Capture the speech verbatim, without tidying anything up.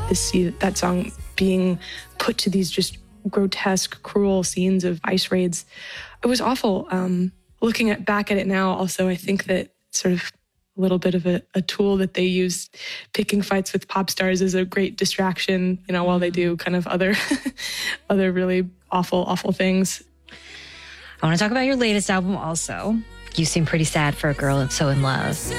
to see that song being put to these just grotesque, cruel scenes of ICE raids. It was awful. Um, looking at back at it now, also, I think that sort of a little bit of a, a tool that they use, picking fights with pop stars, is a great distraction, you know, while they do kind of other, other really awful, awful things. I want to talk about your latest album also. You seem pretty sad for a girl that's so in love.